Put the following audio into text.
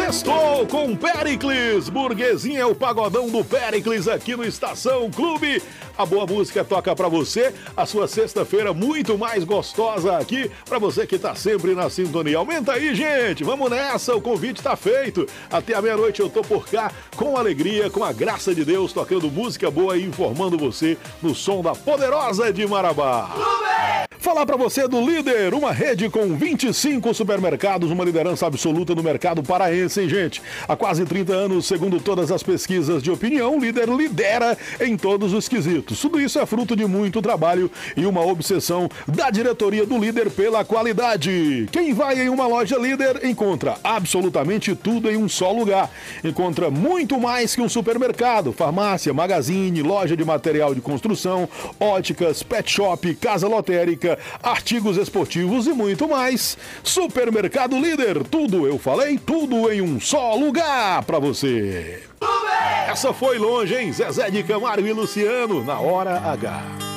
Sextou com Péricles. Burguesinha é o pagodão do Péricles aqui no Estação Clube. A boa música toca pra você. A sua sexta-feira muito mais gostosa aqui pra você que tá sempre na sintonia. Aumenta aí, gente. Vamos nessa. O convite tá feito. Até a meia-noite eu tô por cá com alegria, com a graça de Deus, tocando música boa e informando você no som da Poderosa de Marabá. Falar pra você do Líder, uma rede com 25 supermercados, uma liderança absoluta no mercado paraense, hein, gente? Há quase 30 anos, segundo todas as pesquisas de opinião, o Líder lidera em todos os quesitos. Tudo isso é fruto de muito trabalho e uma obsessão da diretoria do Líder pela qualidade. Quem vai em uma loja Líder encontra absolutamente tudo em um só lugar. Encontra muito mais que um supermercado, farmácia, magazine, loja de material de construção, óticas, pet shop, casa lotérica, artigos esportivos e muito mais. Supermercado Líder, tudo, eu falei, tudo em um só lugar pra você. Essa foi longe, hein? Zezé de Camargo e Luciano, na hora H.